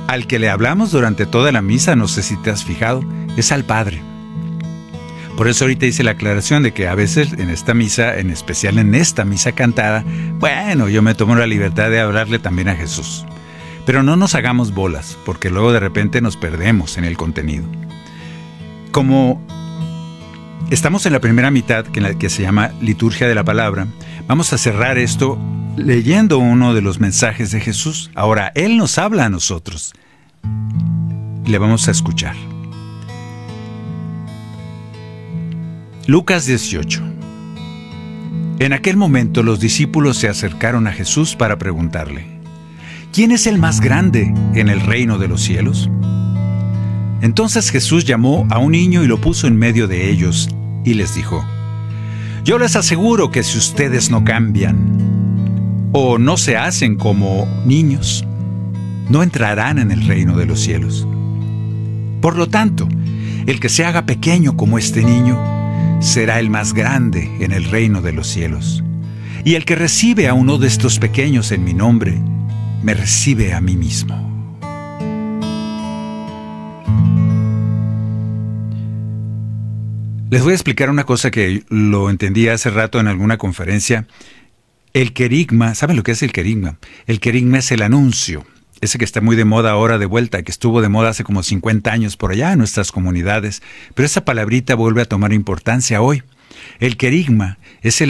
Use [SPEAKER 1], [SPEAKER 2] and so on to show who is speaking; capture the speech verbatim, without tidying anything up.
[SPEAKER 1] al que le hablamos durante toda la misa, no sé si te has fijado, es al Padre. Por eso ahorita hice la aclaración de que a veces en esta misa, en especial en esta misa cantada, bueno, yo me tomo la libertad de hablarle también a Jesús. Pero no nos hagamos bolas, porque luego de repente nos perdemos en el contenido. Como estamos en la primera mitad, que, en la que se llama Liturgia de la Palabra, vamos a cerrar esto leyendo uno de los mensajes de Jesús. Ahora, Él nos habla a nosotros. Le vamos a escuchar. Lucas dieciocho. En aquel momento los discípulos se acercaron a Jesús para preguntarle: ¿quién es el más grande en el reino de los cielos? Entonces Jesús llamó a un niño y lo puso en medio de ellos y les dijo: yo les aseguro que si ustedes no cambian o no se hacen como niños, no entrarán en el reino de los cielos. Por lo tanto, el que se haga pequeño como este niño será el más grande en el reino de los cielos. Y el que recibe a uno de estos pequeños en mi nombre, me recibe a mí mismo. Les voy a explicar una cosa que lo entendí hace rato en alguna conferencia. El querigma, ¿saben lo que es el querigma? El querigma es el anuncio. Ese que está muy de moda ahora de vuelta, que estuvo de moda hace como cincuenta años por allá en nuestras comunidades. Pero esa palabrita vuelve a tomar importancia hoy. El querigma es el